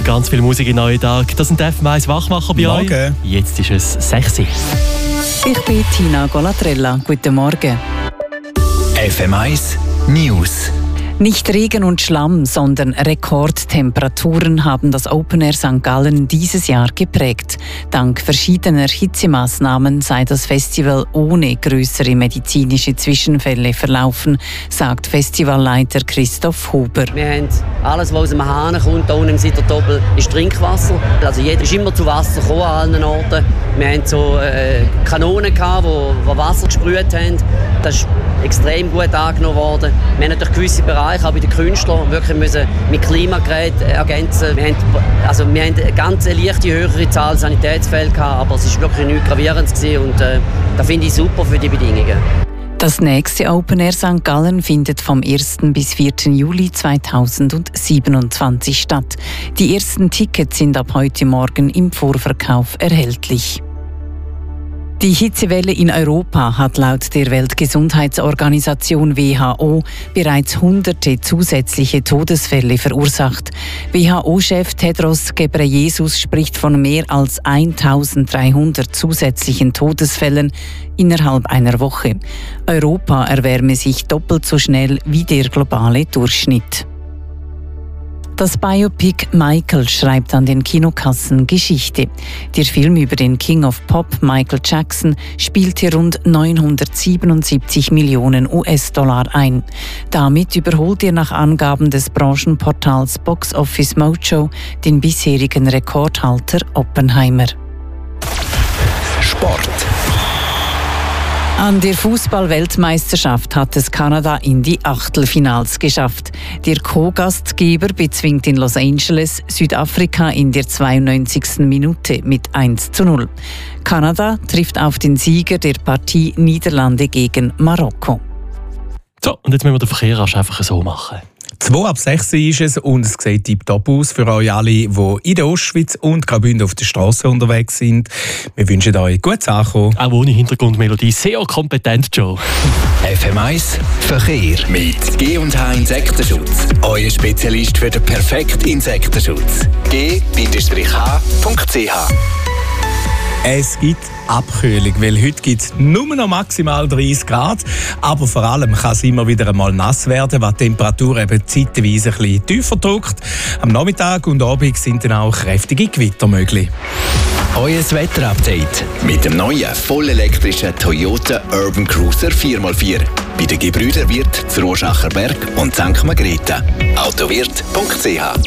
ganz viel Musik in neuen Tag. Das sind die FM1 Wachmacher bei euch. Jetzt ist es 6 Uhr. Ich bin Tina Golatrella. Guten Morgen. FM1 News. Nicht Regen und Schlamm, sondern Rekordtemperaturen haben das Open Air St. Gallen dieses Jahr geprägt. Dank verschiedener Hitzemaßnahmen sei das Festival ohne größere medizinische Zwischenfälle verlaufen, sagt Festivalleiter Christoph Huber. Wir haben alles, was aus dem Hahn kommt, da unten im Siderdoppel, ist Trinkwasser. Also jeder ist immer zu Wasser gekommen an allen Orten. Wir hatten so Kanonen, die Wasser gesprüht haben. Das ist extrem gut angenommen worden. Wir haben natürlich gewisse Bereiche, auch bei den Künstlern, wirklich müssen mit Klimageräten ergänzen. Wir haben eine ganz leichte höhere Zahl Sanitätsfälle gehabt, aber es war wirklich nichts Gravierendes und das finde ich super für die Bedingungen. Das nächste Open Air St. Gallen findet vom 1. bis 4. Juli 2027 statt. Die ersten Tickets sind ab heute Morgen im Vorverkauf erhältlich. Die Hitzewelle in Europa hat laut der Weltgesundheitsorganisation WHO bereits hunderte zusätzliche Todesfälle verursacht. WHO-Chef Tedros Ghebreyesus spricht von mehr als 1300 zusätzlichen Todesfällen innerhalb einer Woche. Europa erwärme sich doppelt so schnell wie der globale Durchschnitt. Das Biopic Michael schreibt an den Kinokassen Geschichte. Der Film über den King of Pop Michael Jackson spielte rund 977 Millionen US-Dollar ein. Damit überholt er nach Angaben des Branchenportals Box Office Mojo den bisherigen Rekordhalter Oppenheimer. Sport. An der Fußball-Weltmeisterschaft hat es Kanada in die Achtelfinals geschafft. Der Co-Gastgeber bezwingt in Los Angeles Südafrika in der 92. Minute mit 1:0. Kanada trifft auf den Sieger der Partie Niederlande gegen Marokko. So, und jetzt müssen wir den Verkehr einfach so machen. 5:05 ist es und es sieht tiptop aus für euch alle, die in der Ostschweiz und Graubünden auf der Straße unterwegs sind. Wir wünschen euch gutes Ankommen. Auch ohne Hintergrundmelodie. Sehr kompetent, Joe. FM1 Verkehr mit G&H Insektenschutz. Euer Spezialist für den perfekten Insektenschutz. g-h.ch. Es gibt Abkühlung, weil heute gibt es nur noch maximal 30 Grad. Aber vor allem kann es immer wieder einmal nass werden, was die Temperatur eben zeitweise ein bisschen tiefer drückt. Am Nachmittag und Abend sind dann auch kräftige Gewitter möglich. Euer Wetterupdate mit dem neuen vollelektrischen Toyota Urban Cruiser 4x4. Bei den Gebrüder Wirth, Rorschacher Berg und St. Margrethe. Autowirt.ch